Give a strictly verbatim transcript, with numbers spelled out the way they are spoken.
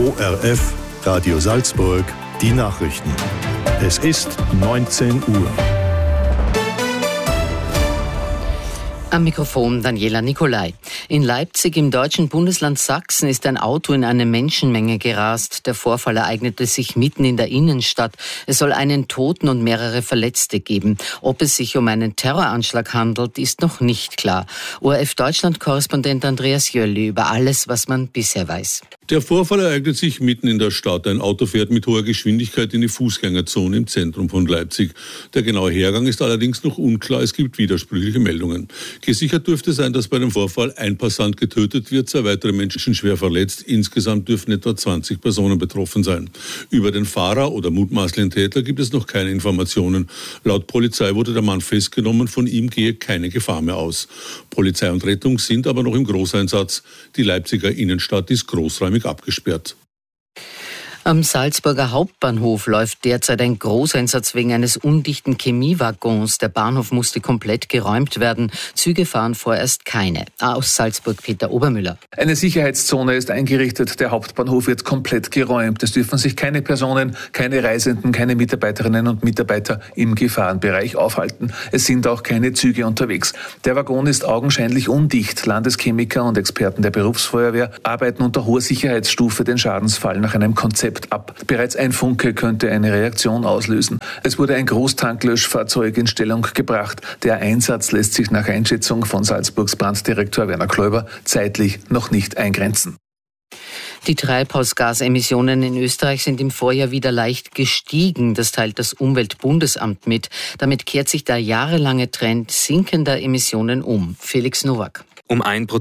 O R F, Radio Salzburg, die Nachrichten. Es ist neunzehn Uhr. Am Mikrofon Daniela Nicolai. In Leipzig im deutschen Bundesland Sachsen ist ein Auto in eine Menschenmenge gerast. Der Vorfall ereignete sich mitten in der Innenstadt. Es soll einen Toten und mehrere Verletzte geben. Ob es sich um einen Terroranschlag handelt, ist noch nicht klar. O R F-Deutschland-Korrespondent Andreas Jölli über alles, was man bisher weiß. Der Vorfall ereignet sich mitten in der Stadt. Ein Auto fährt mit hoher Geschwindigkeit in die Fußgängerzone im Zentrum von Leipzig. Der genaue Hergang ist allerdings noch unklar. Es gibt widersprüchliche Meldungen. Gesichert dürfte sein, dass bei dem Vorfall ein Passant getötet wird, zwei weitere Menschen schwer verletzt. Insgesamt dürfen etwa zwanzig Personen betroffen sein. Über den Fahrer oder mutmaßlichen Täter gibt es noch keine Informationen. Laut Polizei wurde der Mann festgenommen, von ihm gehe keine Gefahr mehr aus. Polizei und Rettung sind aber noch im Großeinsatz. Die Leipziger Innenstadt ist großräumig abgesperrt. Am Salzburger Hauptbahnhof läuft derzeit ein Großeinsatz wegen eines undichten Chemiewaggons. Der Bahnhof musste komplett geräumt werden. Züge fahren vorerst keine. Aus Salzburg Peter Obermüller. Eine Sicherheitszone ist eingerichtet. Der Hauptbahnhof wird komplett geräumt. Es dürfen sich keine Personen, keine Reisenden, keine Mitarbeiterinnen und Mitarbeiter im Gefahrenbereich aufhalten. Es sind auch keine Züge unterwegs. Der Waggon ist augenscheinlich undicht. Landeschemiker und Experten der Berufsfeuerwehr arbeiten unter hoher Sicherheitsstufe den Schadensfall nach einem Konzept ab. Bereits ein Funke könnte eine Reaktion auslösen. Es wurde ein Großtanklöschfahrzeug in Stellung gebracht. Der Einsatz lässt sich nach Einschätzung von Salzburgs Branddirektor Werner Kläuber zeitlich noch nicht eingrenzen. Die Treibhausgasemissionen in Österreich sind im Vorjahr wieder leicht gestiegen. Das teilt das Umweltbundesamt mit. Damit kehrt sich der jahrelange Trend sinkender Emissionen um. Felix Nowak. Um ein